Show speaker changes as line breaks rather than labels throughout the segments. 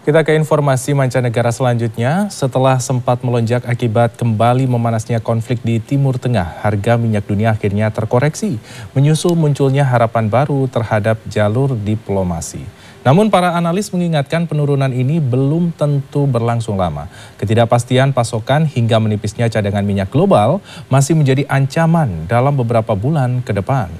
Kita ke informasi mancanegara selanjutnya. Setelah sempat melonjak akibat kembali memanasnya konflik di Timur Tengah, harga minyak dunia akhirnya terkoreksi, menyusul munculnya harapan baru terhadap jalur diplomasi. Namun para analis mengingatkan penurunan ini belum tentu berlangsung lama. Ketidakpastian pasokan hingga menipisnya cadangan minyak global masih menjadi ancaman dalam beberapa bulan ke depan.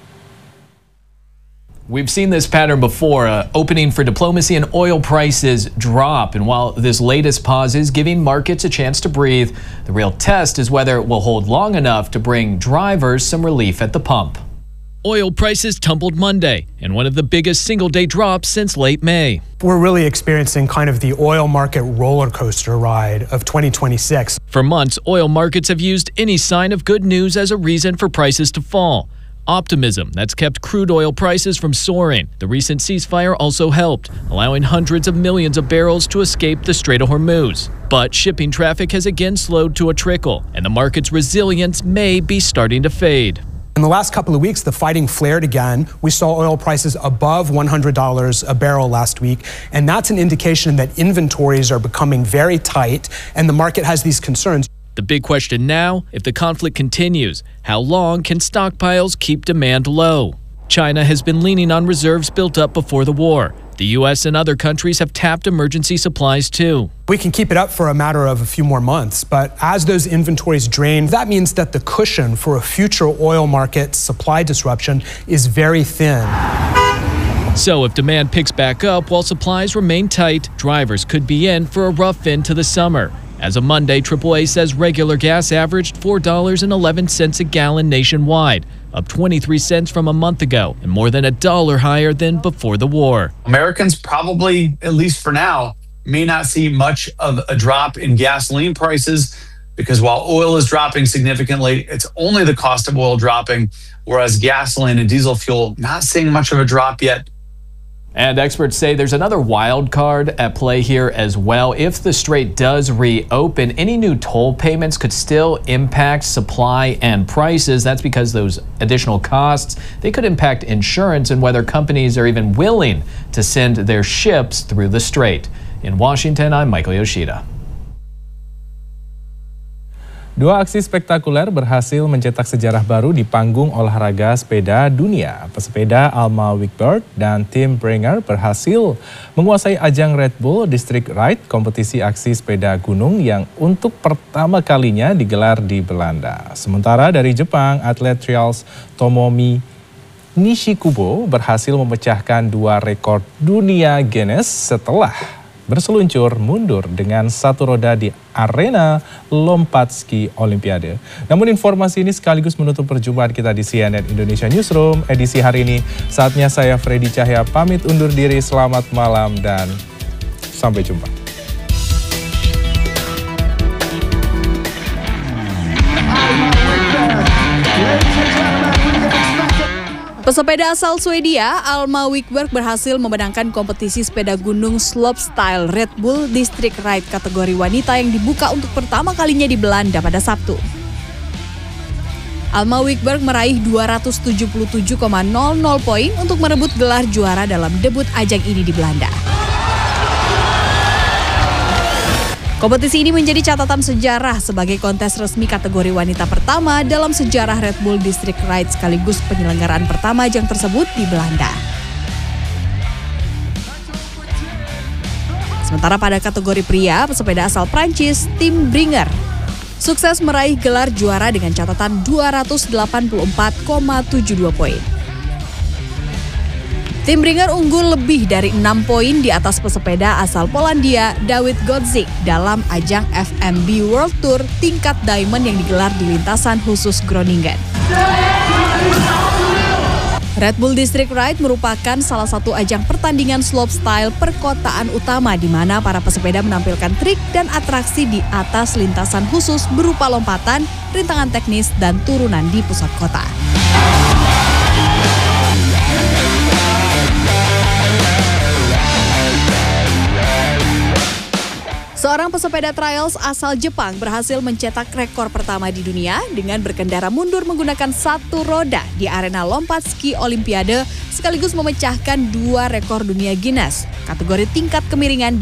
We've seen this pattern before, opening for diplomacy and oil prices drop. And while this latest pause is giving markets a chance to breathe, the real test is whether it will hold long enough to bring drivers some relief at the pump. Oil prices tumbled Monday, and one of the biggest single-day drops since late May.
We're really experiencing kind of the oil market roller coaster ride of 2026.
For months, oil markets have used any sign of good news as a reason for prices to fall. Optimism that's kept crude oil prices from soaring. The recent ceasefire also helped, allowing hundreds of millions of barrels to escape the Strait of Hormuz. But shipping traffic has again slowed to a trickle, and the market's resilience may be starting to fade.
In the last couple of weeks, the fighting flared again. We saw oil prices above $100 a barrel last week, and that's an indication that inventories are becoming very tight, and the market has these concerns.
The big question now, if the conflict continues, how long can stockpiles keep demand low? China has been leaning on reserves built up before the war. The U.S. and other countries have tapped emergency supplies too.
We can keep it up for a matter of a few more months, but as those inventories drain, that means that the cushion for a future oil market supply disruption is very thin.
So if demand picks back up while supplies remain tight, drivers could be in for a rough end to the summer. As of Monday, AAA says regular gas averaged $4.11 a gallon nationwide, up 23 cents from a month ago, and more than $1 higher than before the war.
Americans probably, at least for now, may not see much of a drop in gasoline prices because while oil is dropping significantly, it's only the cost of oil dropping, whereas gasoline and diesel fuel not seeing much of a drop yet.
And experts say there's another wild card at play here as well. If the strait does reopen, any new toll payments could still impact supply and prices. That's because those additional costs, they could impact insurance and whether companies are even willing to send their ships through the strait. In Washington, I'm Michael Yoshida.
Dua aksi spektakuler berhasil mencetak sejarah baru di panggung olahraga sepeda dunia. Pesepeda Alma Wikberg dan Tim Bringer berhasil menguasai ajang Red Bull District Ride, kompetisi aksi sepeda gunung yang untuk pertama kalinya digelar di Belanda. Sementara dari Jepang, atlet trials Tomomi Nishikubo berhasil memecahkan dua rekor dunia Guinness setelah berseluncur mundur dengan satu roda di arena lompat ski Olimpiade. Namun informasi ini sekaligus menutup perjumpaan kita di CNN Indonesia Newsroom edisi hari ini. Saatnya saya Freddy Cahya pamit undur diri. Selamat malam dan sampai jumpa.
Pesepeda asal Swedia, Alma Wikberg berhasil memenangkan kompetisi sepeda gunung slopestyle Red Bull District Ride kategori wanita yang dibuka untuk pertama kalinya di Belanda pada Sabtu. Alma Wikberg meraih 277,00 poin untuk merebut gelar juara dalam debut ajang ini di Belanda. Kompetisi ini menjadi catatan sejarah sebagai kontes resmi kategori wanita pertama dalam sejarah Red Bull District Ride sekaligus penyelenggaraan pertama ajang tersebut di Belanda. Sementara pada kategori pria, pesepeda asal Prancis, Tim Bringer, sukses meraih gelar juara dengan catatan 284,72 poin. Tim Bringer unggul lebih dari 6 poin di atas pesepeda asal Polandia Dawid Godzik dalam ajang FMB World Tour tingkat diamond yang digelar di lintasan khusus Groningen. Red Bull District Ride merupakan salah satu ajang pertandingan slopestyle perkotaan utama di mana para pesepeda menampilkan trik dan atraksi di atas lintasan khusus berupa lompatan, rintangan teknis, dan turunan di pusat kota. Seorang pesepeda trials asal Jepang berhasil mencetak rekor pertama di dunia dengan berkendara mundur menggunakan satu roda di arena lompat ski Olimpiade sekaligus memecahkan dua rekor dunia Guinness, kategori tingkat kemiringan